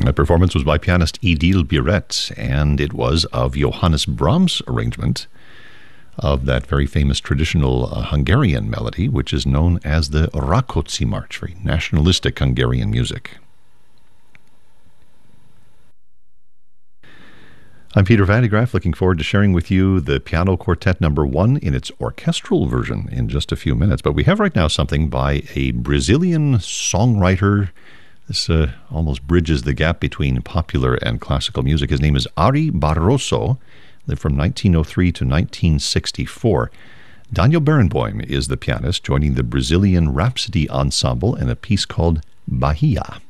The performance was by pianist Idil Biret, and it was of Johannes Brahms' arrangement of that very famous traditional Hungarian melody, which is known as the Rákóczi March, very nationalistic Hungarian music. I'm Peter Van de Graaff, looking forward to sharing with you the Piano Quartet number 1 in its orchestral version in just a few minutes. But we have right now something by a Brazilian songwriter. This almost bridges the gap between popular and classical music. His name is Ari Barroso, lived from 1903 to 1964. Daniel Barenboim is the pianist, joining the Brazilian Rhapsody Ensemble in a piece called Bahia.